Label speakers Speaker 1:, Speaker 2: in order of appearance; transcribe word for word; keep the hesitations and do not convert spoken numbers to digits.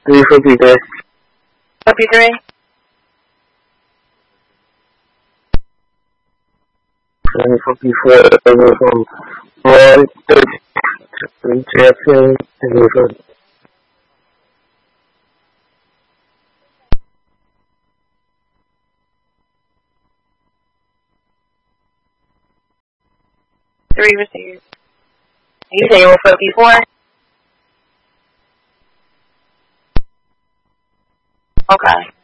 Speaker 1: Three for P three.
Speaker 2: For P three.
Speaker 1: Three for P four. Three from one, three, Jackson. Three for
Speaker 2: Three receivers. You say you were for P four? Okay.